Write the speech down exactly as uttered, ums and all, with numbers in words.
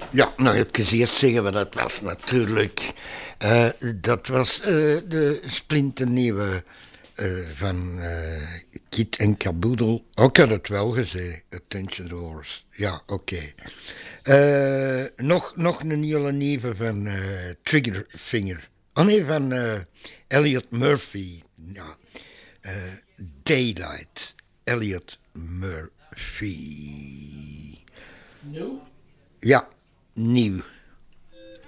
Ja, nou heb ik eens eerst zeggen wat dat was natuurlijk. Eh, dat was eh, de splinternieuwe eh van eh, Kit en Caboodle. Oh, ik had het wel gezegd, Attention Horse. Ja, oké. Eh, nog, nog een hele nieuwe van eh, Triggerfinger. Oh nee, van eh, Elliot Murphy. Ja. eh, Daylight. Elliot Murphy. No? Ja, nieuw.